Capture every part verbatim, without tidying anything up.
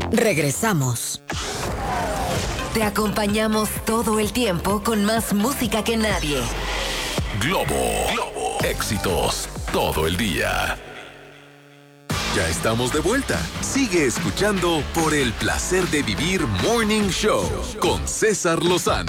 Regresamos. Te acompañamos todo el tiempo con más música que nadie. Globo, Globo, éxitos todo el día. Ya estamos de vuelta. Sigue escuchando Por el placer de vivir Morning Show con César Lozano.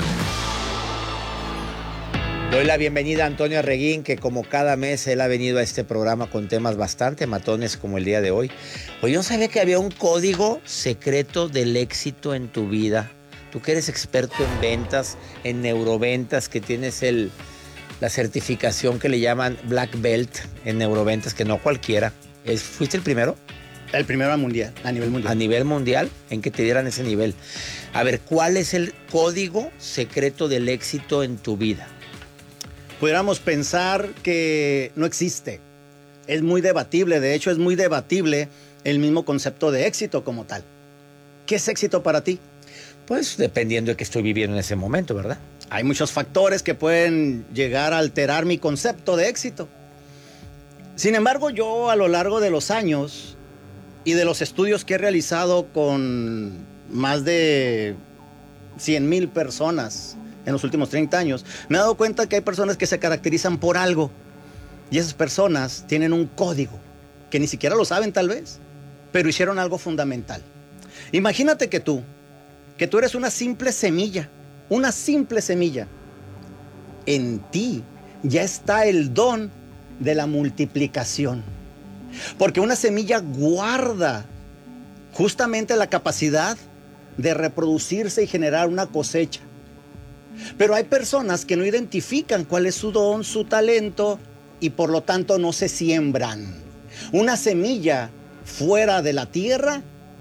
Doy la bienvenida a Antonio Arreguín, que como cada mes él ha venido a este programa con temas bastante matones como el día de hoy. Oye, yo no sabía que había un código secreto del éxito en tu vida. Tú que eres experto en ventas, en neuroventas, que tienes el, la certificación que le llaman Black Belt en neuroventas, que no cualquiera. ¿Es, ¿Fuiste el primero? El primero a mundial, a nivel mundial. A nivel mundial, en que te dieran ese nivel. A ver, ¿cuál es el código secreto del éxito en tu vida? Pudiéramos pensar que no existe. Es muy debatible, de hecho es muy debatible el mismo concepto de éxito como tal. ¿Qué es éxito para ti? Pues dependiendo de qué estoy viviendo en ese momento, ¿verdad? Hay muchos factores que pueden llegar a alterar mi concepto de éxito. Sin embargo, yo a lo largo de los años y de los estudios que he realizado con más de cien mil personas en los últimos treinta años, me he dado cuenta que hay personas que se caracterizan por algo. Y esas personas tienen un código, que ni siquiera lo saben tal vez, pero hicieron algo fundamental. Imagínate que tú, que tú eres una simple semilla, una simple semilla. En ti ya está el don de la multiplicación. Porque una semilla guarda justamente la capacidad de reproducirse y generar una cosecha. Pero hay personas que no identifican cuál es su don, su talento, y por lo tanto no se siembran. Una semilla fuera de la tierra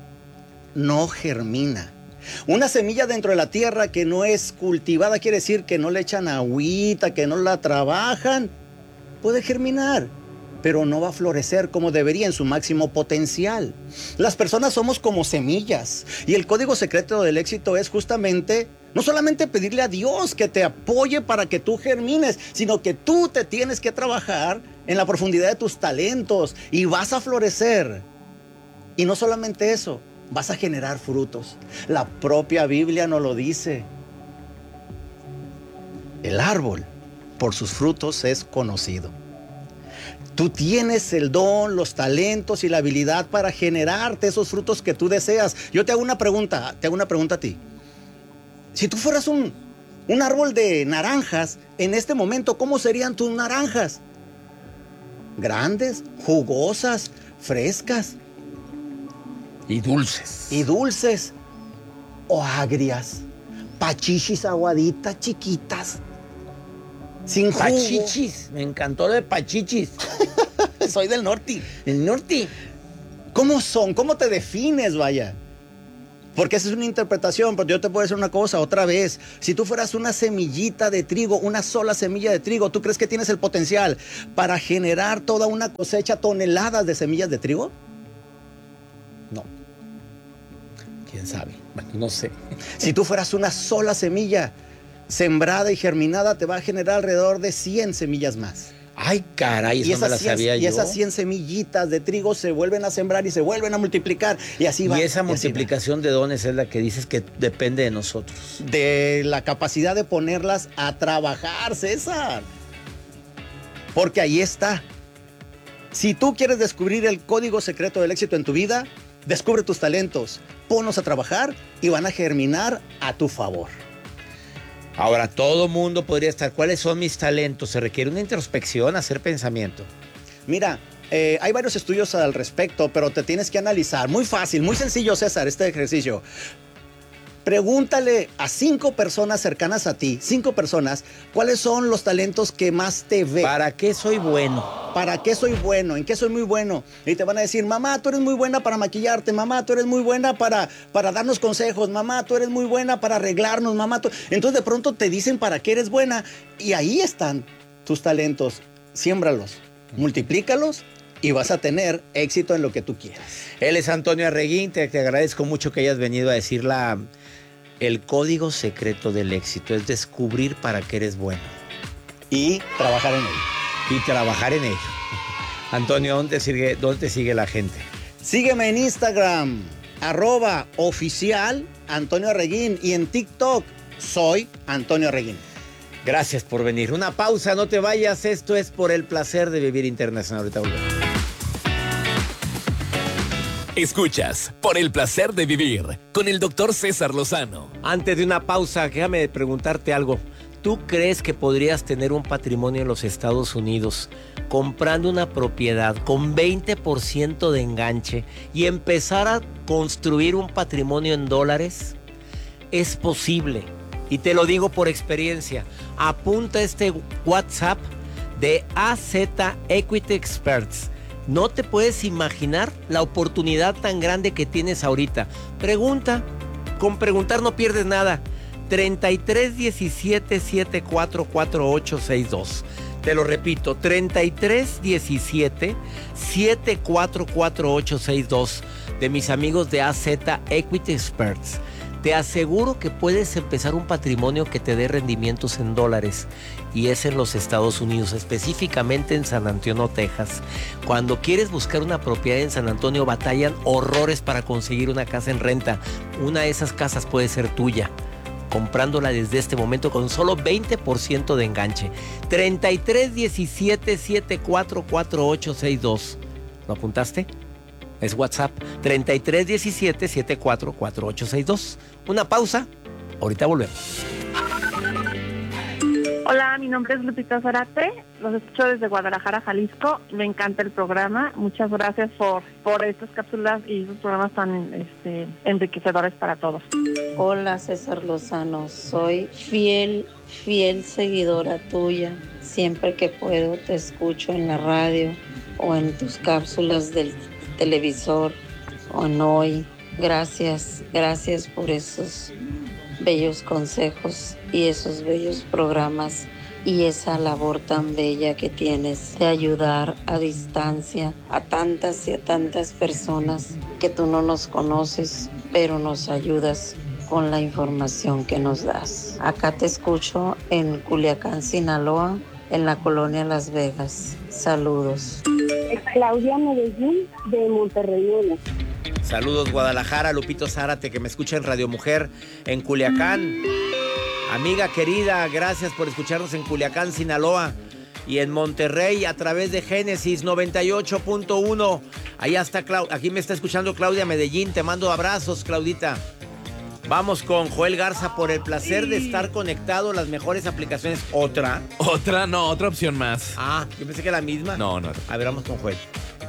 no germina. Una semilla dentro de la tierra que no es cultivada quiere decir que no le echan agüita, que no la trabajan. Puede germinar, pero no va a florecer como debería en su máximo potencial. Las personas somos como semillas, y el código secreto del éxito es justamente no solamente pedirle a Dios que te apoye para que tú germines, sino que tú te tienes que trabajar en la profundidad de tus talentos y vas a florecer. Y no solamente eso, vas a generar frutos. La propia Biblia nos lo dice. El árbol por sus frutos es conocido. Tú tienes el don, los talentos y la habilidad para generarte esos frutos que tú deseas. Yo te hago una pregunta, te hago una pregunta a ti. Si tú fueras un, un árbol de naranjas, en este momento, ¿cómo serían tus naranjas? Grandes, jugosas, frescas. Y dulces. Y dulces. O agrias. Pachichis aguaditas, chiquitas. Sin jugo. Pachichis. Me encantó lo de pachichis. Soy del norte. ¿El norte? ¿Cómo son? ¿Cómo te defines, vaya? Porque esa es una interpretación, pero yo te puedo decir una cosa otra vez. Si tú fueras una semillita de trigo, una sola semilla de trigo, ¿tú crees que tienes el potencial para generar toda una cosecha, toneladas de semillas de trigo? No. ¿Quién sabe? Bueno, no sé. Si tú fueras una sola semilla sembrada y germinada, te va a generar alrededor de cien semillas más. Ay, caray, eso no la sabía yo. Y esas cien semillitas de trigo se vuelven a sembrar y se vuelven a multiplicar. Y así va. Y esa multiplicación de dones es la que dices que depende de nosotros. De la capacidad de ponerlas a trabajar, César. Porque ahí está. Si tú quieres descubrir el código secreto del éxito en tu vida, descubre tus talentos, ponlos a trabajar y van a germinar a tu favor. Ahora, todo mundo podría estar, ¿cuáles son mis talentos? Se requiere una introspección, hacer pensamiento. Mira, eh, hay varios estudios al respecto, pero te tienes que analizar. Muy fácil, muy sencillo, César, este ejercicio. Pregúntale a cinco personas cercanas a ti, cinco personas, ¿cuáles son los talentos que más te ven? ¿Para qué soy bueno? ¿Para qué soy bueno? ¿En qué soy muy bueno? Y te van a decir, mamá, tú eres muy buena para maquillarte, mamá, tú eres muy buena para, para darnos consejos, mamá, tú eres muy buena para arreglarnos, mamá. Tú... Entonces de pronto te dicen para qué eres buena y ahí están tus talentos. Siémbralos, multiplícalos y vas a tener éxito en lo que tú quieras. Él es Antonio Arreguín, te, te agradezco mucho que hayas venido a decir la... El código secreto del éxito es descubrir para qué eres bueno. Y trabajar en ello. Y trabajar en ello. Antonio, ¿dónde te sigue, dónde te sigue la gente? Sígueme en Instagram, arroba oficial Antonio Arreguín y en TikTok soy Antonio Arreguín. Gracias por venir. Una pausa, no te vayas. Esto es Por el Placer de Vivir Internacional. Ahorita volvemos. Escuchas Por el Placer de Vivir con el doctor César Lozano. Antes de una pausa, déjame preguntarte algo. ¿Tú crees que podrías tener un patrimonio en los Estados Unidos comprando una propiedad con veinte por ciento de enganche y empezar a construir un patrimonio en dólares? Es posible. Y te lo digo por experiencia. Apunta este WhatsApp de A Z Equity Experts. No te puedes imaginar la oportunidad tan grande que tienes ahorita. Pregunta. Con preguntar no pierdes nada. treinta y tres diecisiete setenta y cuatro cuarenta y ocho sesenta y dos. Te lo repito, treinta y tres diecisiete setenta y cuatro cuarenta y ocho sesenta y dos de mis amigos de A Z Equity Experts. Te aseguro que puedes empezar un patrimonio que te dé rendimientos en dólares y es en los Estados Unidos, específicamente en San Antonio, Texas. Cuando quieres buscar una propiedad en San Antonio, batallan horrores para conseguir una casa en renta. Una de esas casas puede ser tuya, comprándola desde este momento con solo veinte por ciento de enganche. treinta y tres diecisiete setenta y cuatro cuarenta y ocho sesenta y dos. ¿Lo apuntaste? Es WhatsApp treinta y tres diecisiete setenta y cuatro cuarenta y ocho sesenta y dos. Una pausa, ahorita volvemos. Hola, mi nombre es Lupita Zarate, los escucho desde Guadalajara, Jalisco. Me encanta el programa. Muchas gracias por, por estas cápsulas y estos programas tan este, enriquecedores para todos. Hola, César Lozano, soy fiel, fiel seguidora tuya. Siempre que puedo te escucho en la radio o en tus cápsulas del televisor o en Hoy. Gracias, gracias por esos bellos consejos y esos bellos programas y esa labor tan bella que tienes de ayudar a distancia a tantas y a tantas personas que tú no nos conoces, pero nos ayudas con la información que nos das. Acá te escucho en Culiacán, Sinaloa, en la colonia Las Vegas. Saludos. Claudia Medellín de Monterrey. Saludos Guadalajara, Lupito Zárate que me escucha en Radio Mujer en Culiacán. Amiga querida, gracias por escucharnos en Culiacán, Sinaloa y en Monterrey a través de Génesis noventa y ocho punto uno. Allá está Clau- aquí me está escuchando Claudia Medellín, te mando abrazos, Claudita. Vamos con Joel Garza por el placer de estar conectado, las mejores aplicaciones. ¿Otra? Otra, no, otra opción más. Ah, yo pensé que era la misma. No, no. A ver, vamos con Joel.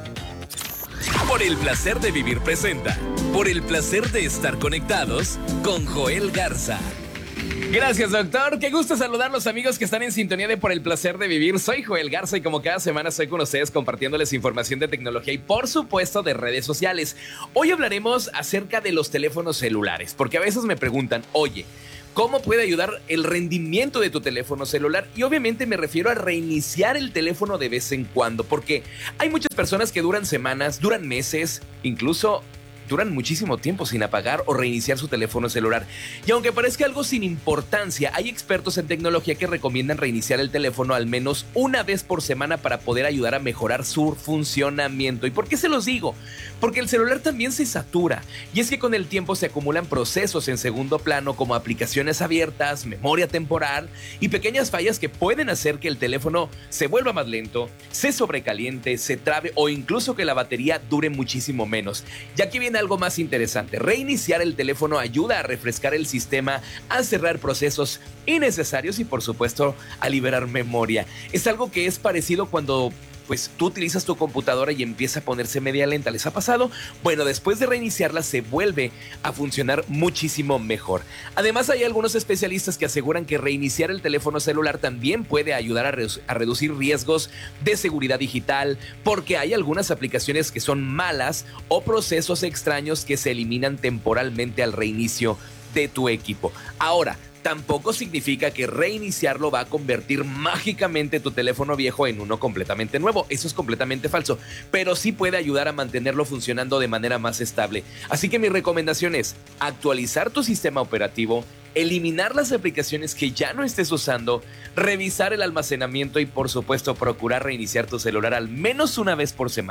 Por el Placer de Vivir presenta Por el Placer de Estar Conectados con Joel Garza. Gracias, doctor. Qué gusto saludar a los amigos que están en sintonía de Por el Placer de Vivir. Soy Joel Garza y como cada semana estoy con ustedes compartiéndoles información de tecnología y por supuesto de redes sociales. Hoy hablaremos acerca de los teléfonos celulares, porque a veces me preguntan, oye, ¿cómo puede ayudar el rendimiento de tu teléfono celular? Y obviamente me refiero a reiniciar el teléfono de vez en cuando, porque hay muchas personas que duran semanas, duran meses, incluso duran muchísimo tiempo sin apagar o reiniciar su teléfono celular. Y aunque parezca algo sin importancia, hay expertos en tecnología que recomiendan reiniciar el teléfono al menos una vez por semana para poder ayudar a mejorar su funcionamiento. ¿Y por qué se los digo? Porque el celular también se satura. Y es que con el tiempo se acumulan procesos en segundo plano como aplicaciones abiertas, memoria temporal y pequeñas fallas que pueden hacer que el teléfono se vuelva más lento, se sobrecaliente, se trabe o incluso que la batería dure muchísimo menos. Y aquí viene algo más interesante. Reiniciar el teléfono ayuda a refrescar el sistema, a cerrar procesos innecesarios y por supuesto a liberar memoria. Es algo que es parecido cuando pues tú utilizas tu computadora y empieza a ponerse media lenta. ¿Les ha pasado? Bueno, después de reiniciarla se vuelve a funcionar muchísimo mejor. Además, hay algunos especialistas que aseguran que reiniciar el teléfono celular también puede ayudar a, redu- a reducir riesgos de seguridad digital, porque hay algunas aplicaciones que son malas o procesos extraños que se eliminan temporalmente al reinicio de tu equipo. Ahora, tampoco significa que reiniciarlo va a convertir mágicamente tu teléfono viejo en uno completamente nuevo. Eso es completamente falso, pero sí puede ayudar a mantenerlo funcionando de manera más estable. Así que mi recomendación es actualizar tu sistema operativo, eliminar las aplicaciones que ya no estés usando, revisar el almacenamiento y por supuesto procurar reiniciar tu celular al menos una vez por semana.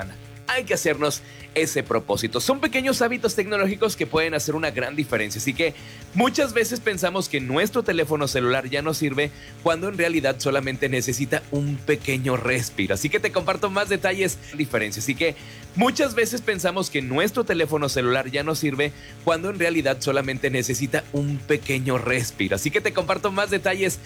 hay que hacernos ese propósito. Son pequeños hábitos tecnológicos que pueden hacer una gran diferencia. Así que muchas veces pensamos que nuestro teléfono celular ya no sirve cuando en realidad solamente necesita un pequeño respiro. Así que te comparto más detalles, diferencias. Así que muchas veces pensamos que nuestro teléfono celular ya no sirve cuando en realidad solamente necesita un pequeño respiro. Así que te comparto más detalles